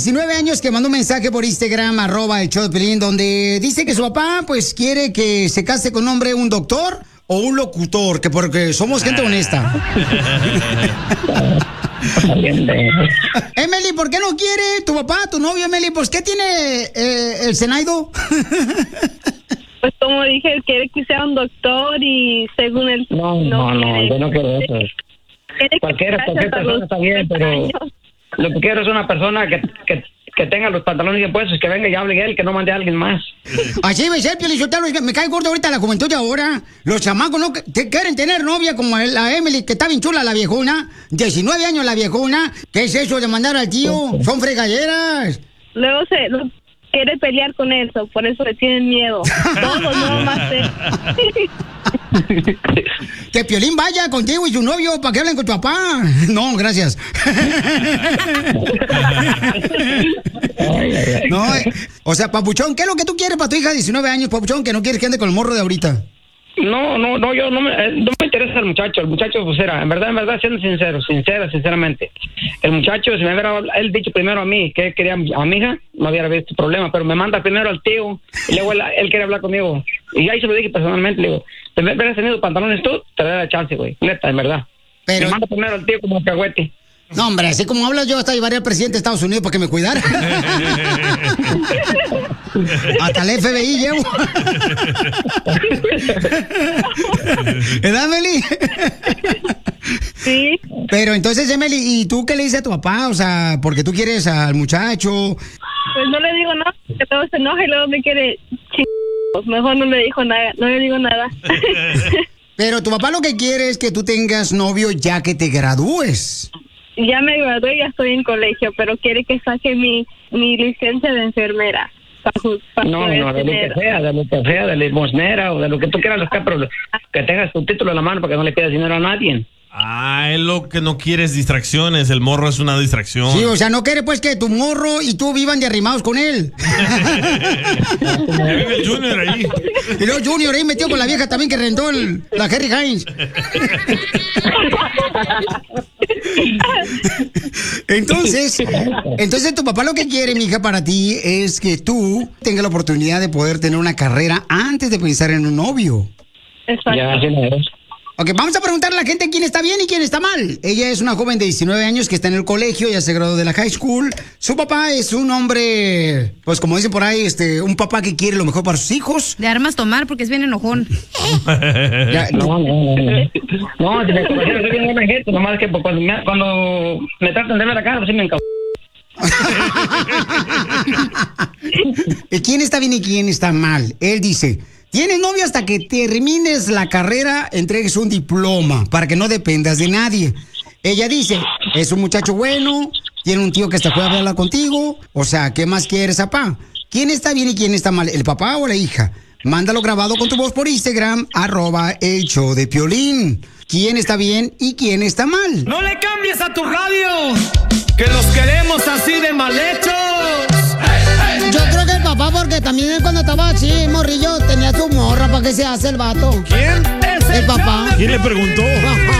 19 años que mandó un mensaje por Instagram, @el show de Piolín, donde dice que su papá, pues, quiere que se case con un hombre, un doctor o un locutor, que porque somos gente honesta. Emily, ¿por qué no quiere tu papá, tu novio, Emily? Pues, ¿qué tiene el Zenaido? Pues como dije, él quiere que sea un doctor y según él... No, yo no quiero eso. Cualquier persona está bien, pero lo que quiero es una persona que tenga los pantalones bien puestos, que venga y hable él, que no mande a alguien más. Así me ser, Piolichotelo, me cae gordo ahorita la juventud de ahora. Los chamacos no quieren tener novia como la Emily, que está bien chula la viejona. 19 años la viejona. ¿Qué es eso de mandar al tío? Son fregaderas. Luego quiere pelear con eso, por eso le tienen miedo. Todos no más Que Piolín vaya contigo y su novio para que hablen con tu papá. No, gracias. No, o sea, Papuchón, ¿qué es lo que tú quieres para tu hija de 19 años, Papuchón, que no quieres que ande con el morro de ahorita? No, yo no me interesa el muchacho, pues en verdad, siendo sinceramente. El muchacho, si me hubiera él dicho primero a mí que él quería a mi hija, no hubiera visto problema, pero me manda primero al tío, y luego él quiere hablar conmigo. Y ahí se lo dije personalmente, le digo, te hubieras tenido pantalones tú, te daría la chance, güey, neta, en verdad. Pero me manda primero al tío como cagüete. No, hombre, así como hablas yo hasta llevaría al presidente de Estados Unidos para que me cuidara. Hasta el FBI llevo. ¿Verdad, Emily? Sí. Pero entonces, Emily, ¿y tú qué le dices a tu papá? O sea, porque tú quieres al muchacho. Pues no le digo nada, que todo se enoja y luego me quiere mejor no le digo nada, no le digo nada. Pero tu papá lo que quiere es que tú tengas novio ya que te gradúes. Ya me gradué, ya estoy en colegio, pero quiere que saque mi licencia de enfermera. No, de lo que sea, de limosnera o de lo que tú quieras buscar, pero que tengas tu título en la mano para que no le pidas dinero a nadie. Él lo que no quiere es distracciones, el morro es una distracción. Sí, o sea, no quiere pues que tu morro y tú vivan de arrimados con él. Vive el Junior ahí. Y luego Junior ahí metió con la vieja también que rentó la Harry Hines. Entonces tu papá lo que quiere, mija, para ti es que tú tengas la oportunidad de poder tener una carrera antes de pensar en un novio. Exacto. Ya, así no es. Ok, vamos a preguntarle a la gente quién está bien y quién está mal. Ella es una joven de 19 años que está en el colegio, ya se graduó de la high school. Su papá es un hombre, pues como dicen por ahí, un papá que quiere lo mejor para sus hijos. De armas tomar porque es bien enojón. No, si me conocieron, soy bien buena gente, nomás que cuando me tratan de ver la cara, pues sí me encabro. ¿Quién está bien y quién está mal? Él dice: tienes novio hasta que termines la carrera, entregues un diploma para que no dependas de nadie. Ella dice: es un muchacho bueno, tiene un tío que hasta puede hablar contigo. O sea, ¿qué más quieres, papá? ¿Quién está bien y quién está mal? ¿El papá o la hija? Mándalo grabado con tu voz por Instagram, @el show de Piolín. ¿Quién está bien y quién está mal? ¡No le cambies a tu radio! ¡Que los queremos así de mal hechos! Yo creo que el papá, porque también él cuando estaba así, morrillo, tenía su morra. ¿Para qué se hace el vato? ¿Quién es el papá? ¿Quién le preguntó?